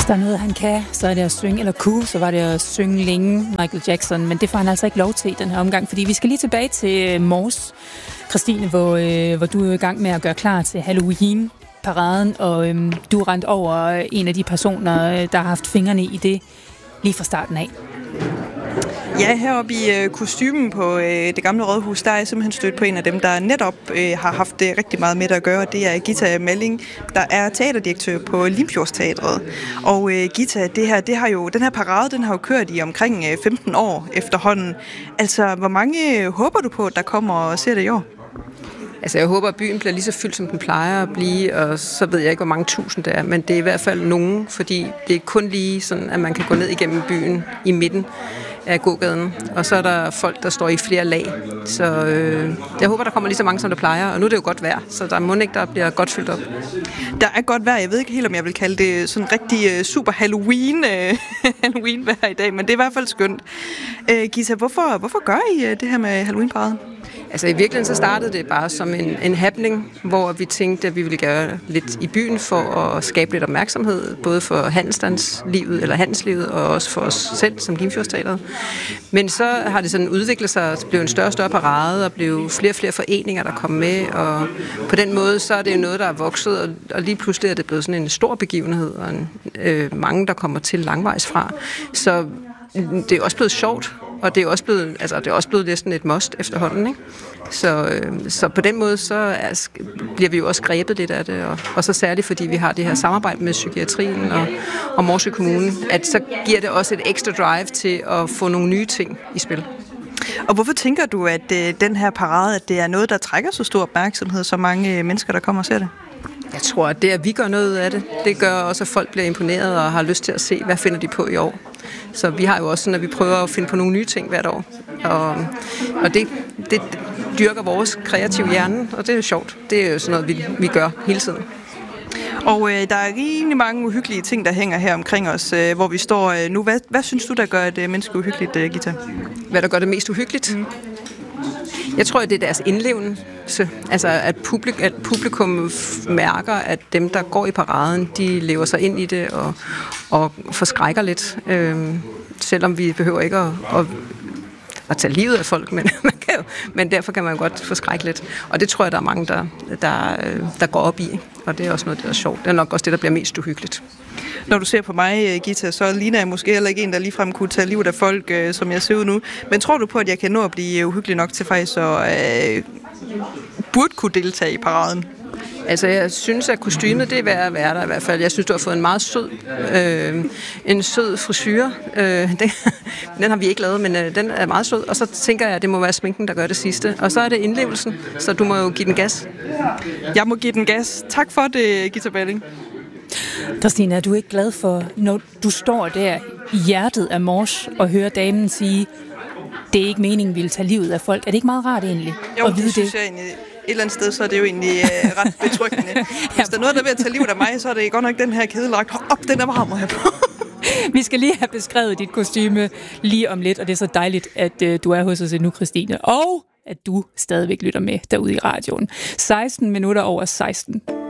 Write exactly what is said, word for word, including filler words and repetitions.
der er noget, han kan, så er det at synge, eller kunne, så var det at synge længe Michael Jackson, men det får han altså ikke lov til i den her omgang, fordi vi skal lige tilbage til Mors, Christine, hvor, øh, hvor du er i gang med at gøre klar til Halloween-paraden, og øh, du er rendt over en af de personer, der har haft fingrene i det lige fra starten af. Ja, heroppe i øh, kostymen på øh, det gamle rådhus, der er jeg simpelthen stødt på en af dem, der netop øh, har haft det rigtig meget med at gøre. Det er Gita Malling, der er teaterdirektør på Limfjordsteatret. Og øh, Gita, det her, det har jo, den her parade, den har jo kørt i omkring øh, femten år efterhånden. Altså, hvor mange øh, håber du på, der kommer og ser det i år? Altså, jeg håber, at byen bliver lige så fyldt, som den plejer at blive, og så ved jeg ikke, hvor mange tusind det er, men det er i hvert fald nogen, fordi det er kun lige sådan, at man kan gå ned igennem byen i midten af gågaden, og så er der folk, der står i flere lag. Så øh, jeg håber, der kommer lige så mange, som der plejer, og nu er det jo godt vejr, så der må ikke, der bliver godt fyldt op. Der er godt vejr. Jeg ved ikke helt, om jeg vil kalde det sådan rigtig uh, super Halloween, uh, Halloween-vejr i dag, men det er i hvert fald skønt. Uh, Gita, hvorfor, hvorfor gør I uh, det her med Halloween-paraden? Altså i virkeligheden så startede det bare som en, en happening, hvor vi tænkte, at vi ville gøre lidt i byen for at skabe lidt opmærksomhed, både for handelsstandslivet eller handelslivet, og også for os selv som Limfjordsteatret. Men så har det sådan udviklet sig, blev en større og større parade, og blev flere og flere foreninger, der kom med, og på den måde så er det jo noget, der er vokset, og, og lige pludselig er det blevet sådan en stor begivenhed, og en, øh, mange, der kommer til langvejs fra. Så det er også blevet sjovt, og det er også blevet, altså det er også blevet næsten et must efterhånden, ikke? Så, øh, så på den måde så er, bliver vi jo også grebet lidt af det, og, og så særligt fordi vi har det her samarbejde med psykiatrien og, og Morsø Kommune, at så giver det også et ekstra drive til at få nogle nye ting i spil. Og hvorfor tænker du, at øh, den her parade, at det er noget, der trækker så stor opmærksomhed, så mange mennesker, der kommer og ser det? Jeg tror, at det, at vi gør noget ud af det, det gør også, at folk bliver imponeret og har lyst til at se, hvad finder de på i år. Så vi har jo også sådan, at vi prøver at finde på nogle nye ting hvert år. Og, og det, det dyrker vores kreative hjerne, og det er jo sjovt. Det er jo sådan noget, vi, vi gør hele tiden. Og øh, der er rigtig mange uhyggelige ting, der hænger her omkring os, øh, hvor vi står øh, nu. Hvad, hvad synes du, der gør et øh, menneske uhyggeligt, øh, Gita? Hvad der gør det mest uhyggeligt? Mm. Jeg tror, at det er deres indlevelse. Altså, at, publik, at publikum mærker, at dem, der går i paraden, de lever sig ind i det og, og forskrækker lidt. Øhm, selvom vi behøver ikke at, at, at tage livet af folk, men, man kan jo, men derfor kan man jo godt forskrække lidt. Og det tror jeg, der er mange, der, der, der går op i. Og det er også noget, der er sjovt. Det er nok også det, der bliver mest uhyggeligt. Når du ser på mig, Gita, så ligner jeg måske heller ikke en, der ligefrem kunne tage livet af folk, øh, som jeg ser ud nu. Men tror du på, at jeg kan nå at blive uhyggelig nok til faktisk at øh, burde kunne deltage i paraden? Altså, jeg synes, at kostymet, det er værd at være der i hvert fald. Jeg synes, du har fået en meget sød, øh, en sød frisyre. Øh, den, den har vi ikke lavet, men øh, den er meget sød. Og så tænker jeg, at det må være sminken, der gør det sidste. Og så er det indlevelsen, så du må jo give den gas. Jeg må give den gas. Tak for det, Gita Malling. Christine, er du ikke glad for, når du står der i hjertet af Mors og hører damen sige, det er ikke meningen, vi vil tage livet af folk? Er det ikke meget rart egentlig? Jo, at vide det synes det? jeg egentlig. Et eller andet sted, så er det jo egentlig øh, ret betryggende. Hvis der er noget, der er ved at tage livet af mig, så er det godt nok den her kædelagt. Hold op, den er varm at have på. Vi skal lige have beskrevet dit kostyme lige om lidt, og det er så dejligt, at øh, du er hos os endnu, Christine. Og at du stadigvæk lytter med derude i radioen. seksten minutter over seksten.